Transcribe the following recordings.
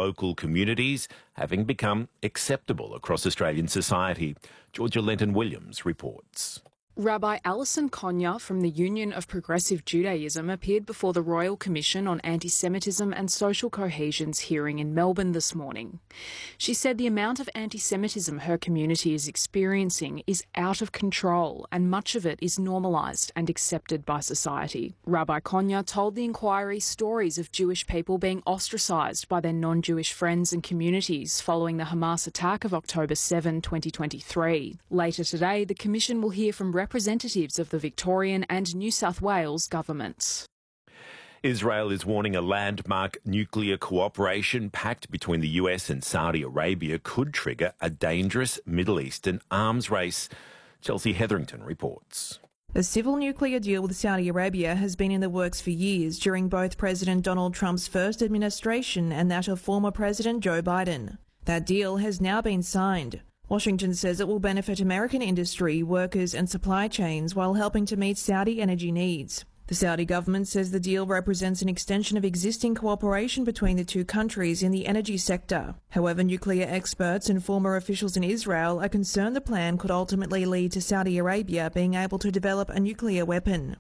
local communities having become acceptable across Australian society. Georgia Lenton-Williams reports. Rabbi Alison Konya from the Union of Progressive Judaism appeared before the Royal Commission on Anti-Semitism and Social Cohesion's hearing in Melbourne this morning. She said the amount of anti-Semitism her community is experiencing is out of control and much of it is normalised and accepted by society. Rabbi Konya told the inquiry stories of Jewish people being ostracised by their non-Jewish friends and communities following the Hamas attack of October 7, 2023. Later today, the Commission will hear from representatives of the Victorian and New South Wales governments. Israel is warning a landmark nuclear cooperation pact between the US and Saudi Arabia could trigger a dangerous Middle Eastern arms race. Chelsea Hetherington reports. A civil nuclear deal with Saudi Arabia has been in the works for years during both President Donald Trump's first administration and that of former President Joe Biden. That deal has now been signed. Washington says it will benefit American industry, workers and supply chains while helping to meet Saudi energy needs. The Saudi government says the deal represents an extension of existing cooperation between the two countries in the energy sector. However, nuclear experts and former officials in Israel are concerned the plan could ultimately lead to Saudi Arabia being able to develop a nuclear weapon.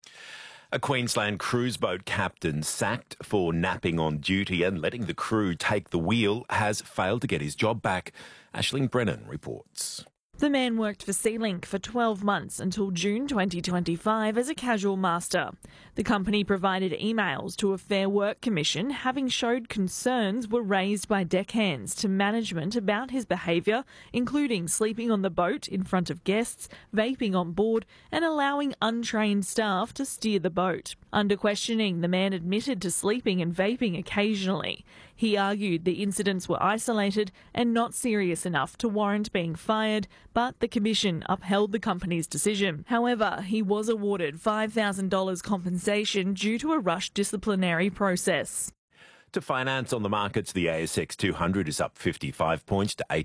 A Queensland cruise boat captain sacked for napping on duty and letting the crew take the wheel has failed to get his job back. Aisling Brennan reports. The man worked for SeaLink for 12 months until June 2025 as a casual master. The company provided emails to a Fair Work Commission having showed concerns were raised by deckhands to management about his behaviour, including sleeping on the boat in front of guests, vaping on board and allowing untrained staff to steer the boat. Under questioning, the man admitted to sleeping and vaping occasionally. He argued the incidents were isolated and not serious enough to warrant being fired, but the Commission upheld the company's decision. However, he was awarded $5,000 compensation due to a rushed disciplinary process. To finance on the markets, the ASX 200 is up 55 points to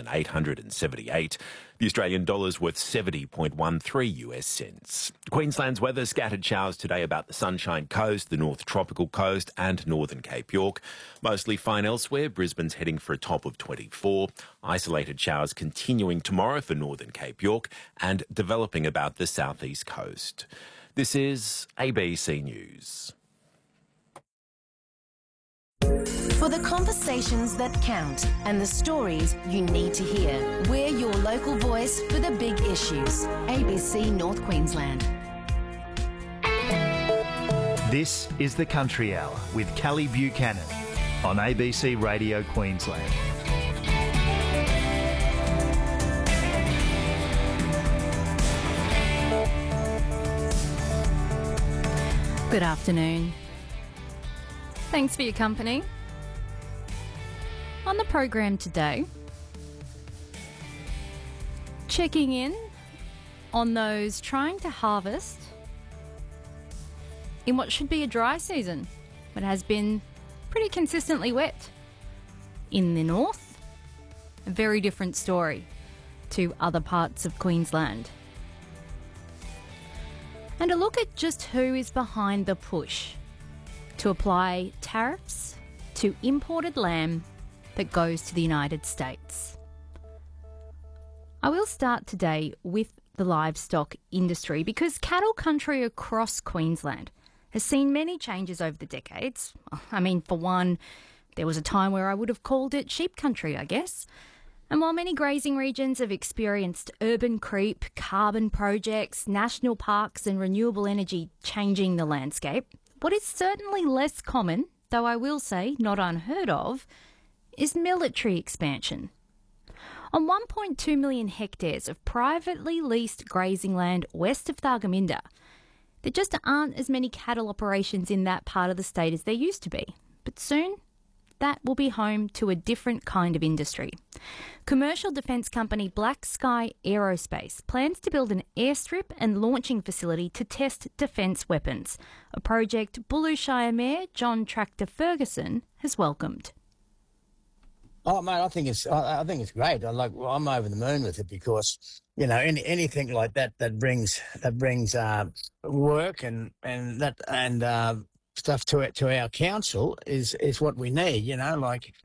8,878. The Australian dollar is worth 70.13 US cents. Queensland's weather, scattered showers today about the Sunshine Coast, the North Tropical Coast and northern Cape York. Mostly fine elsewhere. Brisbane's heading for a top of 24. Isolated showers continuing tomorrow for northern Cape York and developing about the southeast coast. This is ABC News. For the conversations that count and the stories you need to hear, we're your local voice for the big issues. ABC North Queensland. This is the Country Hour with Kelly Buchanan on ABC Radio Queensland. Good afternoon. Thanks for your company. On the program today, checking in on those trying to harvest in what should be a dry season, but has been pretty consistently wet. In the north, a very different story to other parts of Queensland. And a look at just who is behind the push to apply tariffs to imported lamb that goes to the United States. I will start today with the livestock industry because cattle country across Queensland has seen many changes over the decades. I mean, for one, there was a time where I would have called it sheep country, I guess. And while many grazing regions have experienced urban creep, carbon projects, national parks and renewable energy changing the landscape, what is certainly less common, though I will say not unheard of, is military expansion. On 1.2 million hectares of privately leased grazing land west of Thargomindah, there just aren't as many cattle operations in that part of the state as there used to be. But soon, that will be home to a different kind of industry. Commercial defence company Black Sky Aerospace plans to build an airstrip and launching facility to test defence weapons, a project Bulu Shire Mayor John Tractor Ferguson has welcomed. Oh, mate, I think it's great. I'm over the moon with it because anything like that brings work and stuff to our council is what we need.